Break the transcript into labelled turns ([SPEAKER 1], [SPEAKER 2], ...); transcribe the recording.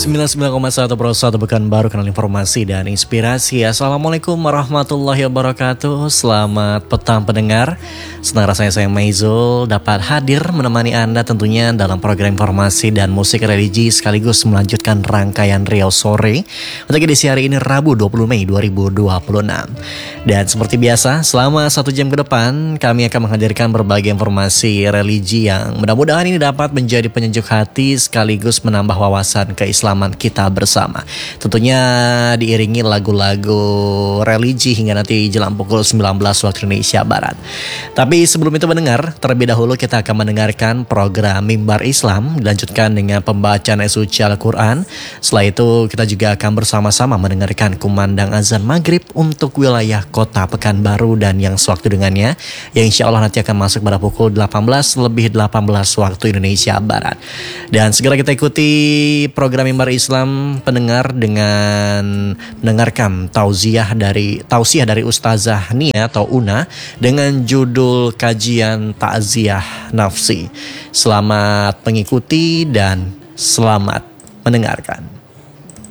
[SPEAKER 1] 99,1 Pro 1 Pekanbaru, kanal informasi dan inspirasi. Assalamualaikum warahmatullahi wabarakatuh. Selamat petang pendengar. Senang rasanya saya Maizul dapat hadir menemani Anda tentunya dalam program informasi dan musik religi sekaligus melanjutkan rangkaian Riau Sore untuk edisi hari ini Rabu 20 Mei 2026. Dan seperti biasa selama 1 jam ke depan kami akan menghadirkan berbagai informasi religi yang mudah-mudahan ini dapat menjadi penyejuk hati sekaligus menambah wawasan keislaman kita bersama. Tentunya diiringi lagu-lagu religi hingga nanti jelang pukul 19 waktu Indonesia Barat. Tapi sebelum itu mendengar, terlebih dahulu kita akan mendengarkan program Mimbar Islam dilanjutkan dengan pembacaan suci Al-Quran. Setelah itu kita juga akan bersama-sama mendengarkan kumandang azan maghrib untuk wilayah kota Pekanbaru dan yang sewaktu dengannya, yang insya Allah nanti akan masuk pada pukul 18:18 waktu Indonesia Barat. Dan segera kita ikuti program Mimbar Islam pendengar dengan mendengarkan tausiah dari Ustazah Nia atau Una dengan judul kajian takziah nafsi. Selamat mengikuti dan selamat mendengarkan.